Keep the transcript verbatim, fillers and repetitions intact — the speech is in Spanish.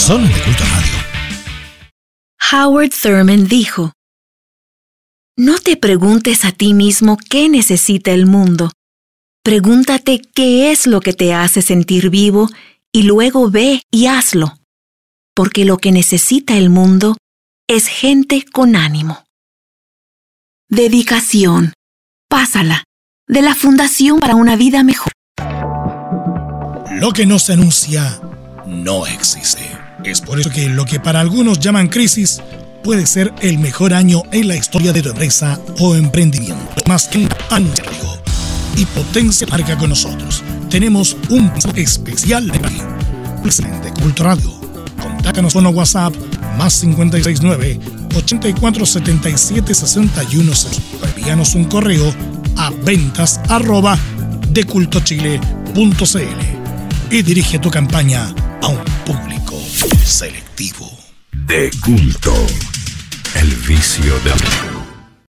solo en De Culto Radio. Howard Thurman dijo: no te preguntes a ti mismo qué necesita el mundo. Pregúntate qué es lo que te hace sentir vivo y luego ve y hazlo. Porque lo que necesita el mundo es gente con ánimo. Dedicación. Pásala. De la Fundación para una Vida Mejor. Lo que no se anuncia no existe. Es por eso que lo que para algunos llaman crisis puede ser el mejor año en la historia de tu empresa o emprendimiento. Más que un año y Potencia marca con nosotros. Tenemos un especial de ti. De Culto Radio. Contáctanos con WhatsApp más cincuenta y seis nueve, ochenta y cuatro setenta y siete sesenta y uno. Envíanos un correo a ventas arroba decultochile punto cl y dirige tu campaña a un público selectivo. De Culto, el vicio de